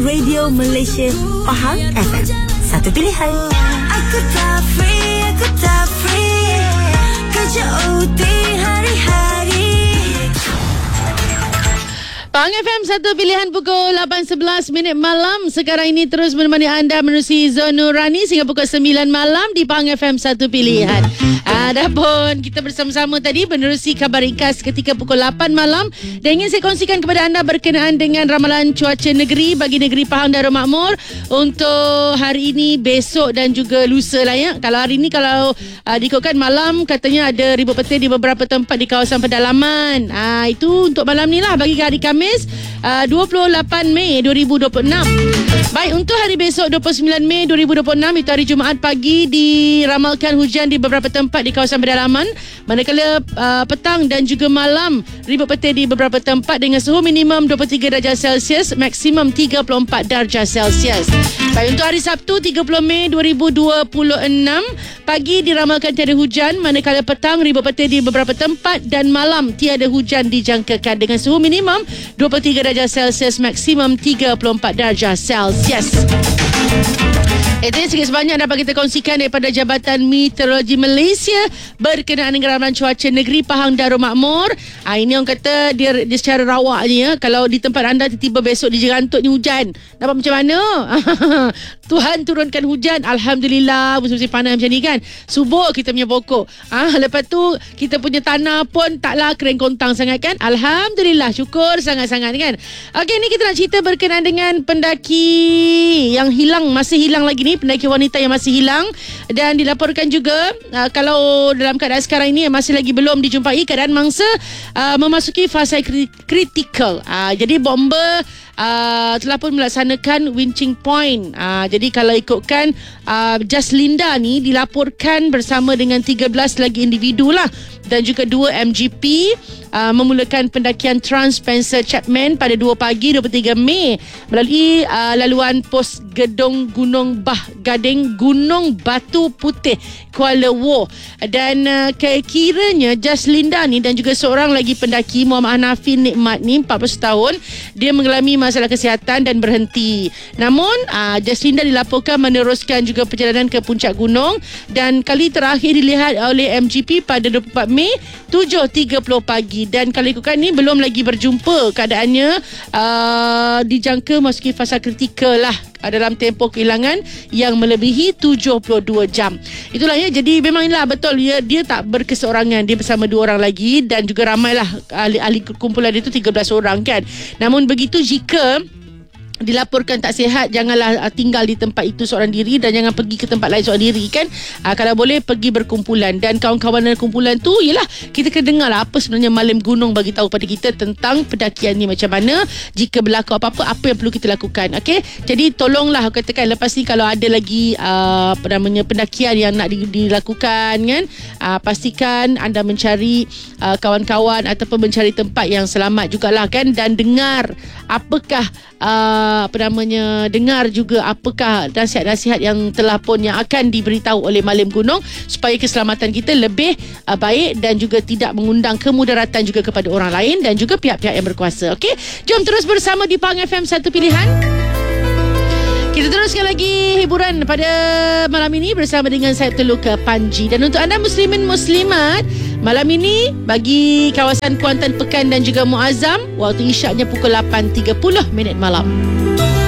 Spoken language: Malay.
Radio Malaysia Pahang FM. Satu pilihan. Aku tak free, kerja OT hari-hari. Pahang FM, satu pilihan pukul 8.11 malam. Sekarang ini terus menemani anda menerusi Zon Nurani sehingga pukul 9 malam di Pahang FM, satu pilihan. Adapun kita bersama-sama tadi menerusi kabar ringkas ketika pukul 8 malam dan ingin saya kongsikan kepada anda berkenaan dengan ramalan cuaca negeri bagi negeri Pahang Darul Makmur untuk hari ini, besok dan juga lusa lah ya. Kalau hari ini, kalau diikutkan malam, katanya ada ribut petir di beberapa tempat di kawasan pedalaman. Itu untuk malam ni lah, bagi hari Khamis 28 Mei 2026. Baik, untuk hari besok 29 Mei 2026, itu hari Jumaat pagi, diramalkan hujan di beberapa tempat di kawasan pedalaman, manakala petang dan juga malam ribut petir di beberapa tempat dengan suhu minimum 23 darjah Celsius, maksimum 34 darjah Celsius. Baik, untuk hari Sabtu 30 Mei 2026, pagi diramalkan tiada hujan, manakala petang ribut petir di beberapa tempat dan malam tiada hujan dijangkakan dengan suhu minimum 23 darjah Celsius, maksimum 34 darjah Celsius. Itu sikit sebanyak dapat kita kongsikan daripada Jabatan Meteorologi Malaysia berkenaan dengan ramalan cuaca negeri Pahang Darul Makmur. Ini orang kata dia secara rawak ni ya. Kalau di tempat anda tiba-tiba besok di Jerantut ni hujan, dapat macam mana? Tuhan turunkan hujan, alhamdulillah. Musim-musim panas macam ni kan, subur kita punya pokok. Lepas tu kita punya tanah pun taklah kering kontang sangat kan. Alhamdulillah, syukur sangat-sangat kan. Okey, ni kita nak cerita berkenaan dengan pendaki yang hilang, masih hilang lagi ni, pendaki wanita yang masih hilang. Dan dilaporkan juga kalau dalam keadaan sekarang ini masih lagi belum dijumpai, keadaan mangsa memasuki fasa kritikal. Jadi bomber telah pun melaksanakan winching point. Jadi kalau ikutkan Jaslinda ni dilaporkan bersama dengan 13 lagi individu lah, dan juga 2 MGP memulakan pendakian Trans Spencer Chapman pada 2 pagi 23 Mei melalui laluan pos Gedong Gunung Bah Gading, Gunung Batu Putih, Kuala Lumpur. Dan kiranya Jaslinda ni dan juga seorang lagi pendaki, Muhammad Hanafi Nikmat ni, 40 tahun, dia mengalami masalah kesihatan dan berhenti. Namun Jaslinda dilaporkan meneruskan juga perjalanan ke puncak gunung, dan kali terakhir dilihat oleh MGP pada 24 Mei 7.30 pagi. Dan kalau ikutkan ni belum lagi berjumpa, keadaannya dijangka masuki fasa kritikal lah dalam tempoh kehilangan yang melebihi 72 jam. Itulah ya, jadi memang inilah betul ya, dia tak berkeseorangan, dia bersama 2 orang lagi dan juga ramailah ahli kumpulan itu 13 orang kan. Namun begitu, jika dilaporkan tak sihat, janganlah tinggal di tempat itu seorang diri dan jangan pergi ke tempat lain seorang diri kan. Kalau boleh pergi berkumpulan, dan kawan-kawan dalam kumpulan tu ialah kita kena dengar lah apa sebenarnya Malim Gunung bagi tahu pada kita tentang pendakian ni macam mana. Jika berlaku apa-apa, apa yang perlu kita lakukan. Okey, jadi tolonglah katakan lepas ni kalau ada lagi pendakian yang nak dilakukan kan, pastikan anda mencari kawan-kawan ataupun mencari tempat yang selamat jugalah kan, dan dengar apakah dengar juga apakah nasihat-nasihat yang telah pun yang akan diberitahu oleh Malim Gunung supaya keselamatan kita lebih baik dan juga tidak mengundang kemudaratan juga kepada orang lain dan juga pihak-pihak yang berkuasa. Okey, jom terus bersama di Pahang FM, satu pilihan. Kita teruskan lagi hiburan pada malam ini bersama dengan saya Teluka Panji. Dan untuk anda muslimin muslimat, malam ini bagi kawasan Kuantan Pekan dan juga Muazzam, waktu isyaknya pukul 8.30 malam.